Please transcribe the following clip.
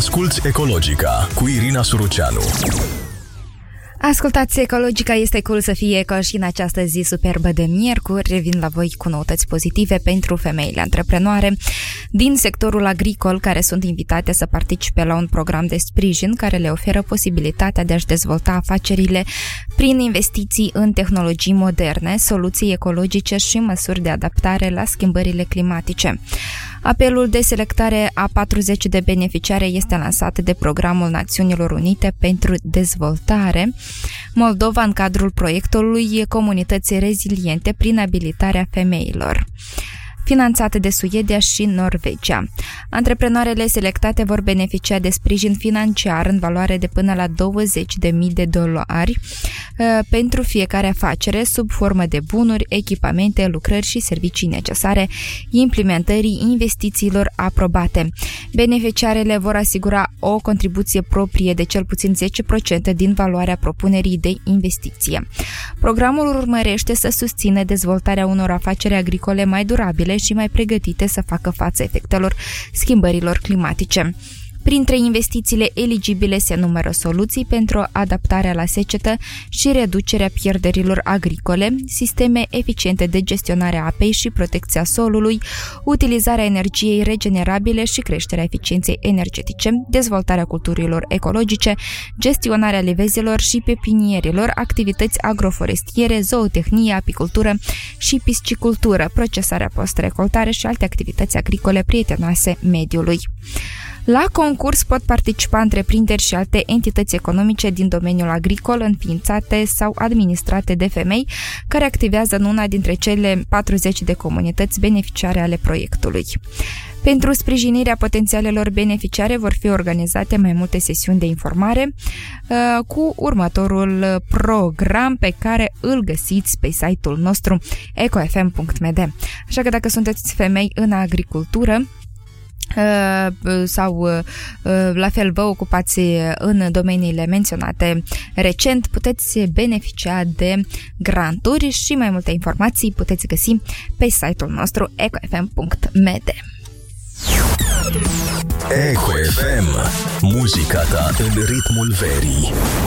Asculți Ecologica cu Irina Suruceanu. Ascultați Ecologica, este cool să fie eco și în această zi superbă de miercuri revin la voi cu noutăți pozitive pentru femeile antreprenoare din sectorul agricol care sunt invitate să participe la un program de sprijin care le oferă posibilitatea de a-și dezvolta afacerile prin investiții în tehnologii moderne, soluții ecologice și măsuri de adaptare la schimbările climatice. Apelul de selectare a 40 de beneficiare este lansat de Programul Națiunilor Unite pentru Dezvoltare Moldova în cadrul proiectului Comunități Reziliente prin abilitarea femeilor, finanțate de Suedia și Norvegia. Antreprenoarele selectate vor beneficia de sprijin financiar în valoare de până la $20.000 pentru fiecare afacere sub formă de bunuri, echipamente, lucrări și servicii necesare implementării investițiilor aprobate. Beneficiarele vor asigura o contribuție proprie de cel puțin 10% din valoarea propunerii de investiție. Programul urmărește să susțină dezvoltarea unor afaceri agricole mai durabile și mai pregătite să facă față efectelor schimbărilor climatice. Printre investițiile eligibile se numără soluții pentru adaptarea la secetă și reducerea pierderilor agricole, sisteme eficiente de gestionare a apei și protecția solului, utilizarea energiei regenerabile și creșterea eficienței energetice, dezvoltarea culturilor ecologice, gestionarea livezilor și pepinierilor, activități agroforestiere, zootehnie, apicultură și piscicultură, procesarea post-recoltare și alte activități agricole prietenoase mediului. La concurs pot participa întreprinderi și alte entități economice din domeniul agricol înființate sau administrate de femei care activează în una dintre cele 40 de comunități beneficiare ale proiectului. Pentru sprijinirea potențialelor beneficiare vor fi organizate mai multe sesiuni de informare cu următorul program pe care îl găsiți pe site-ul nostru ecofm.md. Așa că dacă sunteți femei în agricultură, sau la fel vă ocupați în domeniile menționate recent, puteți beneficia de granturi și mai multe informații puteți găsi pe site-ul nostru ecofm.md. Ecofm, muzica ta în ritmul verii.